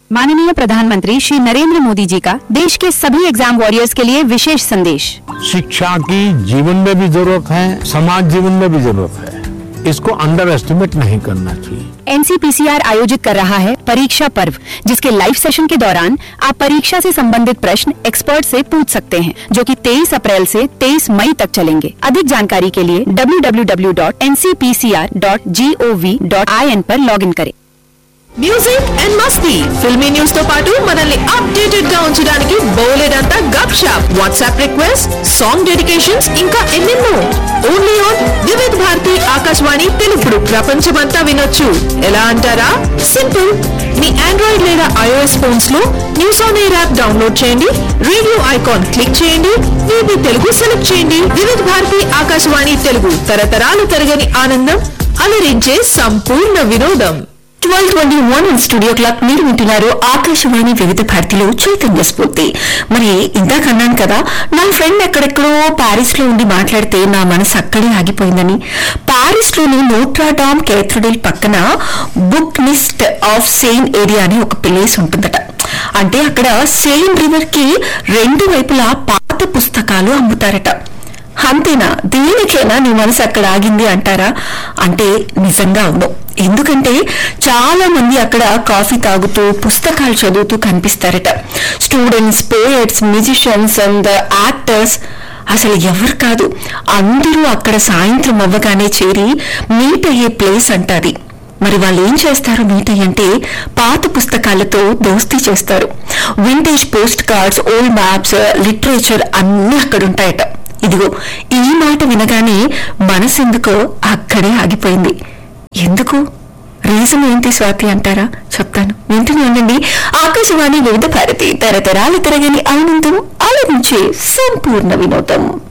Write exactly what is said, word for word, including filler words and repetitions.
माननीय प्रधानमंत्री श्री नरेंद्र मोदी जी का देश के सभी एग्जाम वॉरियर्स के लिए विशेष संदेश। शिक्षा की जीवन में भी जरूरत है, समाज जीवन में भी जरूरत है, इसको अंडर एस्टिमेट नहीं करना चाहिए। एनसीपीसीआर आयोजित कर रहा है परीक्षा पर्व, जिसके लाइव सेशन के दौरान आप परीक्षा से संबंधित प्रश्न एक्सपर्ट से पूछ सकते हैं, जो कि तेईस अप्रैल से तेईस मई तक चलेंगे। अधिक जानकारी के लिए W W W dot N C P C R dot G O V dot I N पर लॉगिन करें। Music and Masti filmy news తో పాటు మనల్ని అప్డేటెడ్ గా ఉంచడానికి బోలెడంతా గప్ shop, WhatsApp request, song dedications, ఇంకా ఎన్నెన్నో. ఓన్లీ ఆన్ వివిధ భారతి ఆకాశవాణి తెలుగుడు ప్రపంచమంతా వినొచ్చు. ఎలా అంటారా? సింపుల్. మీ ఆండ్రాయిడ్ లేదా ఐఓఎస్ ఫోన్స్ లో news on air app download చేయండి, రేడియో ఐకాన్ క్లిక్ చేయండి, వీబీ తెలుగు సెలెక్ట్ చేయండి. వివిధ భారతి ఆకాశవాణి తెలుగు, తరతరాలు తరగని ఆనందం, అలరించే సంపూర్ణ వినోదం. Twelve twenty one studio clock మీరు వింటున్నారు ఆకాశవాణి వివిధ భారతిలో చైతన్య స్ఫూర్తి. మరి ఇందాక అన్నాను కదా, నా ఫ్రెండ్ ఎక్కడెక్కడో ప్యారిస్ లో ఉండి మాట్లాడితే నా మనసు అక్కడే ఆగిపోయిందని. ప్యారిస్ లోని నోట్రాడామ్ కేథడ్రల్ పక్కన బుక్ నిస్ట్ ఆఫ్ సెయిన్ ఏరియా అని ఒక ప్లేస్ ఉంటుందట. అంటే అక్కడ సెయిన్ రివర్ కి రెండు వైపులా పాత పుస్తకాలు అమ్ముతారట. అంతేనా? దేనికైనా నీ మనసు అక్కడ ఆగింది అంటారా? అంటే నిజంగా అవును. ఎందుకంటే చాలా మంది అక్కడ కాఫీ తాగుతూ పుస్తకాలు చదువుతూ కనిపిస్తారట. Students, poets, musicians and actors, అసలు ఎవరు కాదు, అందరూ అక్కడ సాయంత్రం అవ్వగానే చేరి మీట్ అయ్యే ప్లేస్ అంటాది. మరి వాళ్ళు ఏం చేస్తారు మీట్ అయ్యంటే? పాత పుస్తకాలతో దోస్తీ చేస్తారు. Vintage post cards, old maps, literature అన్నీ అక్కడుంటాయట. ఇదిగో ఈ మాట వినగానే మనసెందుకో అక్కడే ఆగిపోయింది. ఎందుకు? రీజన్ ఏంటి స్వాతి అంటారా? చెప్తాను, వింటూనే ఉండండి. ఆకాశవాణి వివిధ భారతి, తరతరాల తరగని ఆనందం, ఆలోచించే సంపూర్ణ వినోదం.